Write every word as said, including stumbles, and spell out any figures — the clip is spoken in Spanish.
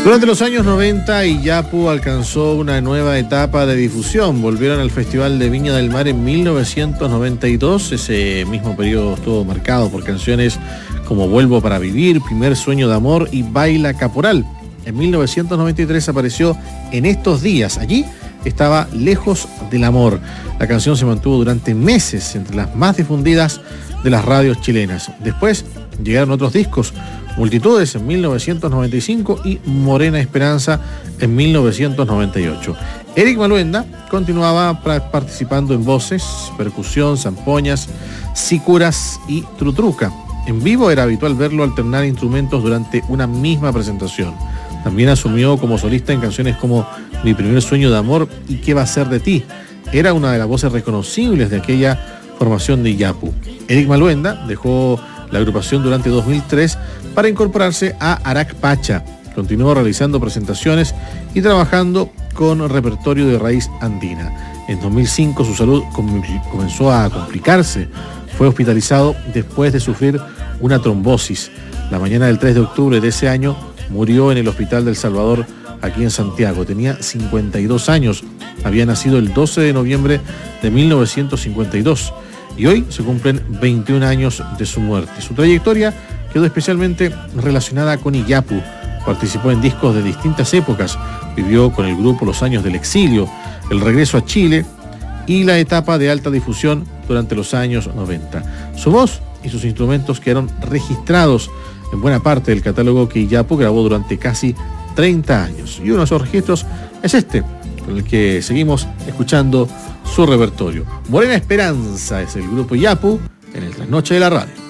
Durante los años noventa, Iyapu alcanzó una nueva etapa de difusión. Volvieron al Festival de Viña del Mar en mil novecientos noventa y dos. Ese mismo periodo estuvo marcado por canciones como Vuelvo para vivir, Primer sueño de amor y Baila Caporal. En mil novecientos noventa y tres apareció En estos días. Allí estaba Lejos del amor. La canción se mantuvo durante meses entre las más difundidas de las radios chilenas. Después llegaron otros discos, Multitudes en mil novecientos noventa y cinco y Morena Esperanza en mil novecientos noventa y ocho. Eric Maluenda continuaba participando en voces, percusión, zampoñas, sicuras y trutruca. En vivo era habitual verlo alternar instrumentos durante una misma presentación. También asumió como solista en canciones como Mi primer sueño de amor y ¿Qué va a ser de ti? Era una de las voces reconocibles de aquella formación de Iyapu. Eric Maluenda dejó la agrupación durante dos mil tres para incorporarse a Arac Pacha. Continuó realizando presentaciones y trabajando con repertorio de raíz andina. En dos mil cinco su salud com- comenzó a complicarse. Fue hospitalizado después de sufrir una trombosis. La mañana del tres de octubre de ese año murió en el Hospital del Salvador, aquí en Santiago. Tenía cincuenta y dos años. Había nacido el doce de noviembre de mil novecientos cincuenta y dos. Y hoy se cumplen veintiún años de su muerte. Su trayectoria quedó especialmente relacionada con Iyapu. Participó en discos de distintas épocas. Vivió con el grupo los años del exilio, el regreso a Chile y la etapa de alta difusión durante los años noventa. Su voz y sus instrumentos quedaron registrados en buena parte del catálogo que Iyapu grabó durante casi treinta años. Y uno de esos registros es este, con el que seguimos escuchando su repertorio. Morena Esperanza es el grupo Iyapu en el Trasnoche de la Radio.